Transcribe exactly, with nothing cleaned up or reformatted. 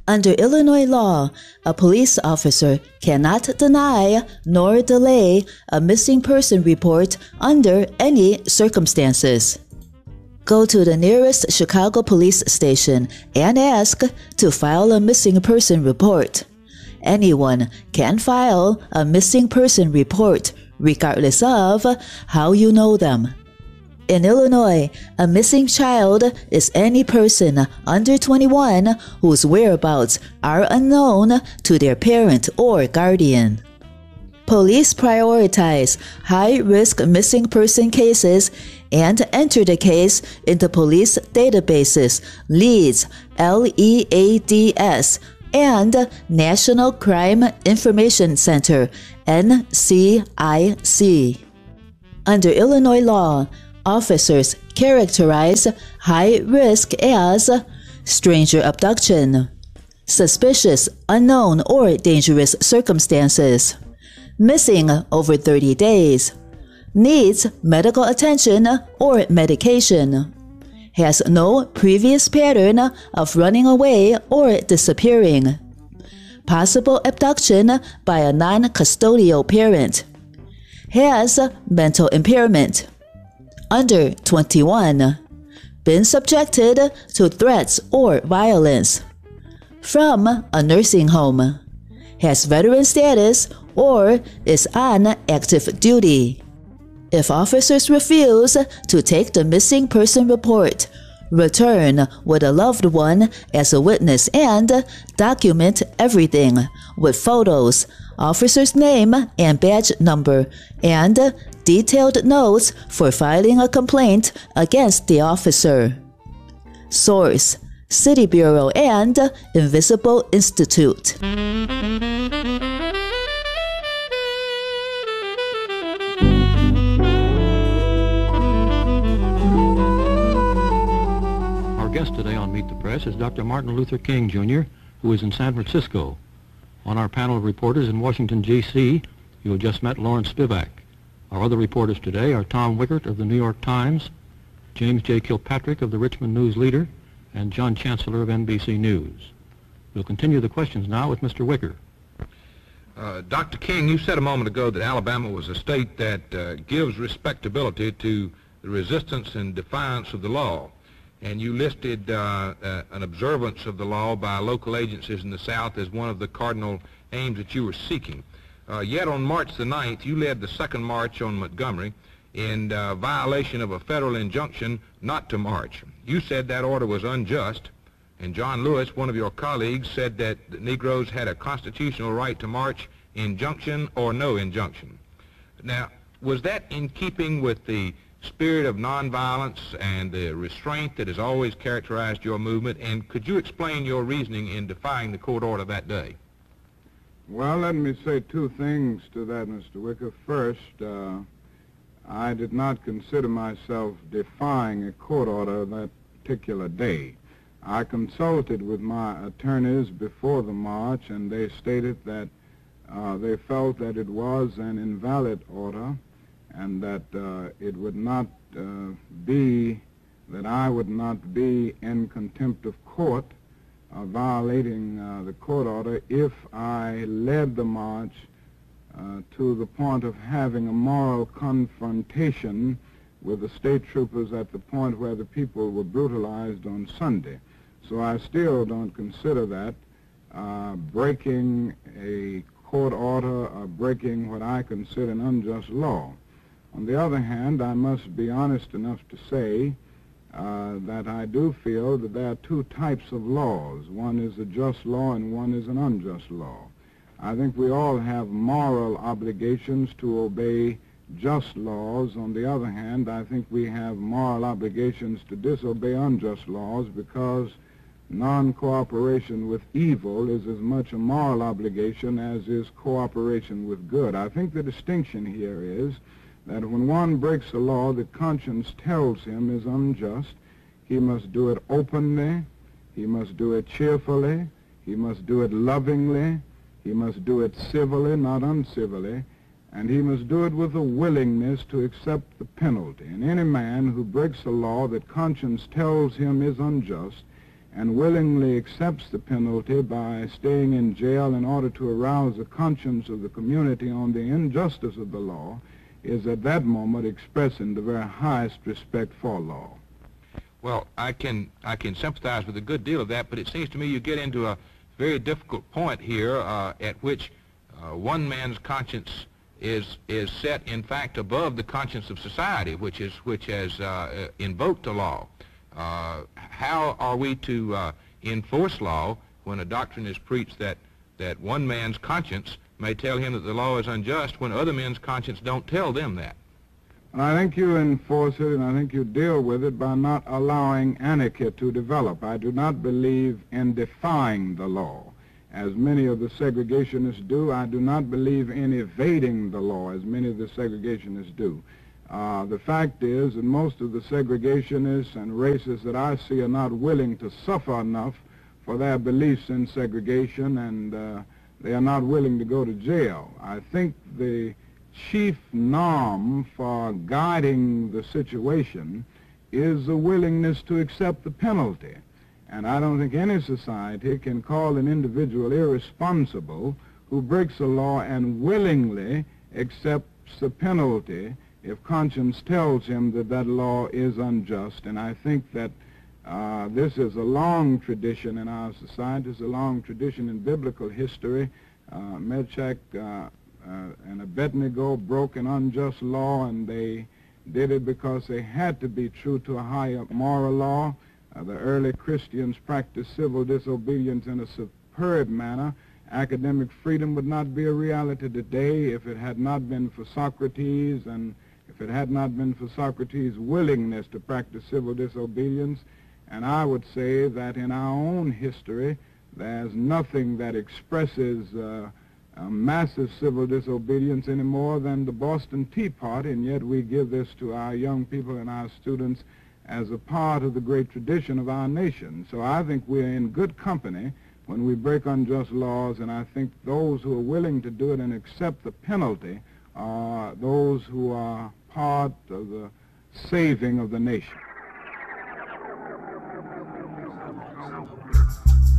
Under Illinois law, a police officer cannot deny nor delay a missing person report under any circumstances. Go to the nearest Chicago police station and ask to file a missing person report. Anyone can file a missing person report, regardless of how you know them. In Illinois, a missing child is any person under twenty-one whose whereabouts are unknown to their parent or guardian. Police prioritize high-risk missing person cases and enter the case into police databases, LEADS, L E A D S, and National Crime Information Center, N C I C. Under Illinois law, officers characterize high risk as stranger abduction, suspicious, unknown, or dangerous circumstances, missing over thirty days, needs medical attention or medication, has no previous pattern of running away or disappearing, possible abduction by a non-custodial parent, has mental impairment, under twenty-one, been subjected to threats or violence, from a nursing home, has veteran status, or is on active duty. If officers refuse to take the missing person report, return with a loved one as a witness and document everything with photos, officer's name and badge number, and detailed notes for filing a complaint against the officer. Source: City Bureau and Invisible Institute. Our guest today on Meet the Press is Doctor Martin Luther King, Junior, who is in San Francisco. On our panel of reporters in Washington, D C, you have just met Lawrence Spivak. Our other reporters today are Tom Wickert of the New York Times, James J. Kilpatrick of the Richmond News Leader, and John Chancellor of N B C News. We'll continue the questions now with Mister Wickert. Uh, Doctor King, you said a moment ago that Alabama was a state that uh, gives respectability to the resistance and defiance of the law. And you listed uh, uh, an observance of the law by local agencies in the South as one of the cardinal aims that you were seeking. Uh, yet on March the ninth, you led the second march on Montgomery in uh, violation of a federal injunction not to march. You said that order was unjust, and John Lewis, one of your colleagues, said that the Negroes had a constitutional right to march, injunction or no injunction. Now, was that in keeping with the spirit of nonviolence and the restraint that has always characterized your movement, and could you explain your reasoning in defying the court order that day? Well, let me say two things to that, Mister Wicker. First, uh, I did not consider myself defying a court order that particular day. I consulted with my attorneys before the march, and they stated that uh, they felt that it was an invalid order and that uh, it would not uh, be, that I would not be in contempt of court Uh, violating uh, the court order if I led the march uh, to the point of having a moral confrontation with the state troopers at the point where the people were brutalized on Sunday. So I still don't consider that uh, breaking a court order or breaking what I consider an unjust law. On the other hand, I must be honest enough to say Uh, that I do feel that there are two types of laws. One is a just law and one is an unjust law. I think we all have moral obligations to obey just laws. On the other hand, I think we have moral obligations to disobey unjust laws, because non-cooperation with evil is as much a moral obligation as is cooperation with good. I think the distinction here is that when one breaks a law that conscience tells him is unjust, he must do it openly, he must do it cheerfully, he must do it lovingly, he must do it civilly, not uncivilly, and he must do it with a willingness to accept the penalty. And any man who breaks a law that conscience tells him is unjust and willingly accepts the penalty by staying in jail in order to arouse the conscience of the community on the injustice of the law, is at that moment expressing the very highest respect for law. Well, I can I can sympathize with a good deal of that, but it seems to me you get into a very difficult point here uh, at which uh, one man's conscience is is set, in fact, above the conscience of society, which is which has uh, invoked the law. Uh, how are we to uh, enforce law when a doctrine is preached that that one man's conscience may tell him that the law is unjust when other men's conscience don't tell them that? And I think you enforce it, and I think you deal with it by not allowing anarchy to develop. I do not believe in defying the law, as many of the segregationists do. I do not believe in evading the law, as many of the segregationists do. Uh, the fact is that most of the segregationists and racists that I see are not willing to suffer enough for their beliefs in segregation, and uh, they are not willing to go to jail. I think the chief norm for guiding the situation is the willingness to accept the penalty. And I don't think any society can call an individual irresponsible who breaks the law and willingly accepts the penalty if conscience tells him that that law is unjust. And I think that uh, this is a long tradition in our society. It's a long tradition in biblical history. Uh, Meshach uh, Uh, and Abednego broke an unjust law, and they did it because they had to be true to a higher moral law. Uh, the early Christians practiced civil disobedience in a superb manner. Academic freedom would not be a reality today if it had not been for Socrates, and if it had not been for Socrates' willingness to practice civil disobedience. And I would say that in our own history, there's nothing that expresses uh, Uh, massive civil disobedience any more than the Boston Tea Party, and yet we give this to our young people and our students as a part of the great tradition of our nation. So I think we're in good company when we break unjust laws, and I think those who are willing to do it and accept the penalty are those who are part of the saving of the nation.